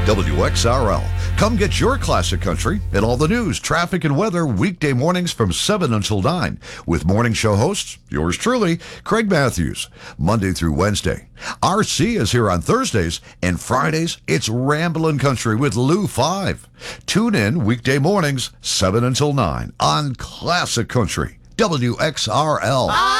WXRL. Come get your classic country and all the news, traffic, and weather weekday mornings from 7 until 9 with morning show hosts, yours truly, Craig Matthews, Monday through Wednesday. RC is here on Thursdays, and Fridays, it's Ramblin' Country with Lou 5. Tune in weekday mornings, 7 until 9 on Classic Country, WXRL.